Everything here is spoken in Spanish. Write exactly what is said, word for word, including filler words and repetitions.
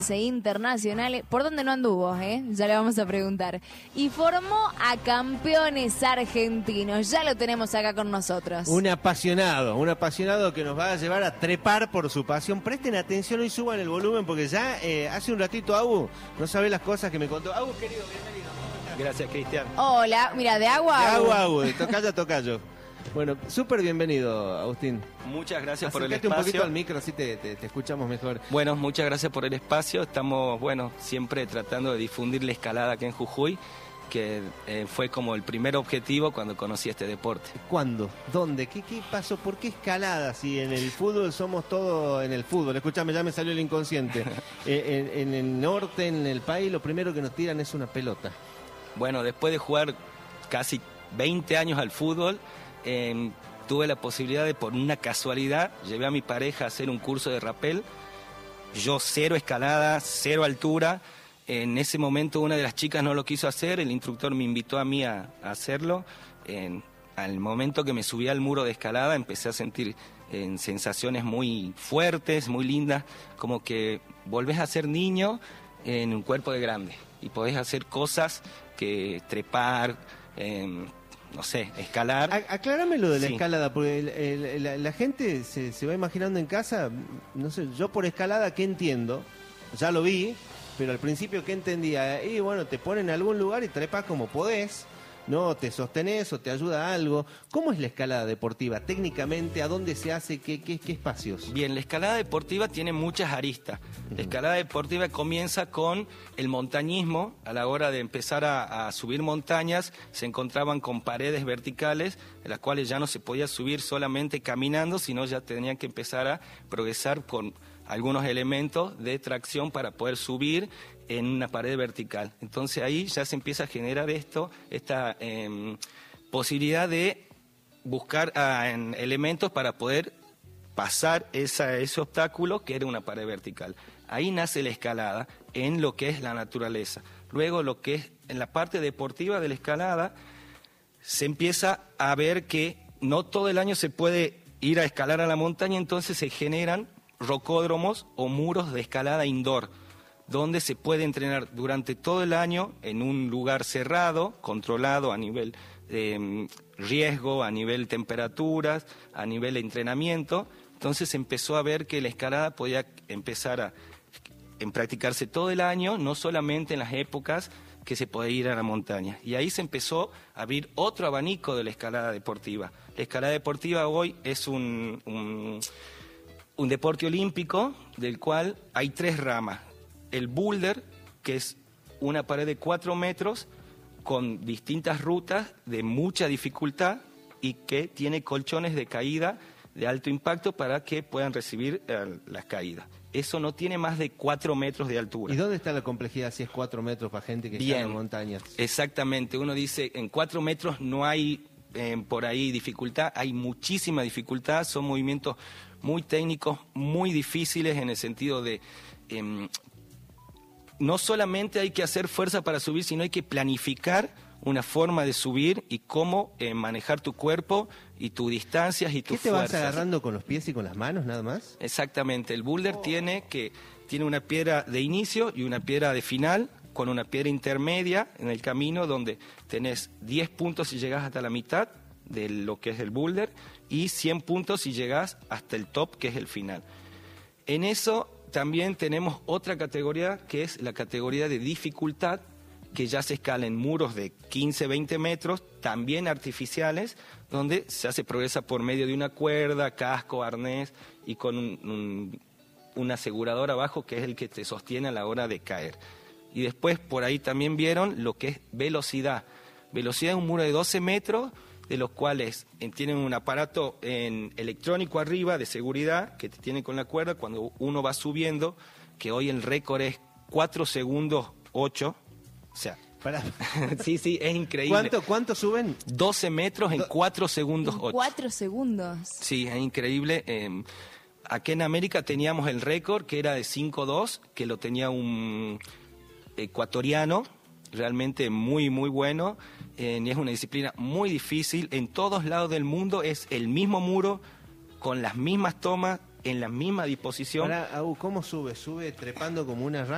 internacionales, ¿por dónde no anduvo? Eh? Ya le vamos a preguntar. Y formó a campeones argentinos. Ya lo tenemos acá con nosotros. Un apasionado, un apasionado que nos va a llevar a trepar por su pasión. Presten atención y suban el volumen porque ya eh, hace un ratito Agu no sabe las cosas que me contó. Agu, querido, bienvenido. Gracias, Cristian. Hola, mira, de agua De a agua a Agu, de tocayo a tocayo. Bueno, súper bienvenido, Agustín. Muchas gracias Acércate por el un espacio. poquito al micro, así te, te, te escuchamos mejor. Bueno, muchas gracias por el espacio. Estamos, bueno, siempre tratando de difundir la escalada aquí en Jujuy, que eh, fue como el primer objetivo cuando conocí este deporte. ¿Cuándo? ¿Dónde? ¿Qué, qué pasó? ¿Por qué escalada? Si en el fútbol somos todos en el fútbol. Escúchame, ya me salió el inconsciente. eh, en, en el norte, en el país, lo primero que nos tiran es una pelota. Bueno, después de jugar casi veinte años al fútbol, eh, tuve la posibilidad de, por una casualidad, llevé a mi pareja a hacer un curso de rappel. Yo cero escalada, cero altura. En ese momento una de las chicas no lo quiso hacer, el instructor me invitó a mí a, a hacerlo. En, al momento que me subí al muro de escalada empecé a sentir en, sensaciones muy fuertes, muy lindas, como que volvés a ser niño en un cuerpo de grande y podés hacer cosas que trepar, eh, no sé, escalar. A, aclárame lo de la Sí. escalada, porque el, el, la, la gente se, se va imaginando en casa, no sé, yo por escalada, ¿qué entiendo? Ya lo vi, pero al principio, ¿qué entendía? Y bueno, te ponen en algún lugar y trepas como podés, ¿no? Te sostenés o te ayuda a algo. ¿Cómo es la escalada deportiva? Técnicamente, ¿a dónde se hace? ¿Qué, qué, qué espacios? Bien, la escalada deportiva tiene muchas aristas. La escalada deportiva comienza con el montañismo. A la hora de empezar a, a subir montañas, se encontraban con paredes verticales, en las cuales ya no se podía subir solamente caminando, sino ya tenían que empezar a progresar con algunos elementos de tracción para poder subir en una pared vertical. Entonces ahí ya se empieza a generar esto, esta eh, posibilidad de buscar ah, en elementos para poder pasar esa, ese obstáculo que era una pared vertical. Ahí nace la escalada en lo que es la naturaleza. Luego lo que es en la parte deportiva de la escalada se empieza a ver que no todo el año se puede ir a escalar a la montaña, entonces se generan rocódromos o muros de escalada indoor, donde se puede entrenar durante todo el año en un lugar cerrado, controlado a nivel de eh, riesgo, a nivel temperaturas, a nivel de entrenamiento. Entonces se empezó a ver que la escalada podía empezar a en practicarse todo el año, no solamente en las épocas que se podía ir a la montaña. Y ahí se empezó a abrir otro abanico de la escalada deportiva. La escalada deportiva hoy es un, un, un deporte olímpico del cual hay tres ramas. El boulder, que es una pared de cuatro metros con distintas rutas de mucha dificultad y que tiene colchones de caída de alto impacto para que puedan recibir eh, las caídas. Eso no tiene más de cuatro metros de altura. ¿Y dónde está la complejidad si es cuatro metros para gente que está en las montañas? Exactamente. Uno dice, en cuatro metros no hay eh, por ahí dificultad, hay muchísima dificultad, son movimientos muy técnicos, muy difíciles en el sentido de... Eh, no solamente hay que hacer fuerza para subir, sino hay que planificar una forma de subir y cómo eh, manejar tu cuerpo y tus distancias y tus ¿Qué te fuerzas. vas agarrando con los pies y con las manos nada más? Exactamente, el boulder oh. tiene que tiene una piedra de inicio y una piedra de final, con una piedra intermedia en el camino donde tenés diez puntos si llegás hasta la mitad de lo que es el boulder y cien puntos si llegás hasta el top, que es el final. En eso también tenemos otra categoría que es la categoría de dificultad, que ya se escala en muros de quince, veinte metros, también artificiales, donde se hace progresa por medio de una cuerda, casco, arnés y con un, un, un asegurador abajo que es el que te sostiene a la hora de caer. Y después por ahí también vieron lo que es velocidad. Velocidad es un muro de doce metros, de los cuales tienen un aparato en electrónico arriba de seguridad que te tiene con la cuerda cuando uno va subiendo, que hoy el récord es cuatro segundos ocho. O sea, Para. sí, sí, es increíble. ¿Cuánto, cuánto suben? doce metros en cuatro segundos ocho. cuatro segundos. Sí, es increíble. Eh, aquí en América teníamos el récord que era de cinco dos, que lo tenía un ecuatoriano, realmente muy, muy bueno. Eh, y es una disciplina muy difícil. En todos lados del mundo es el mismo muro, con las mismas tomas, en la misma disposición. Ahora, ¿cómo sube? ¿Sube trepando como una rana?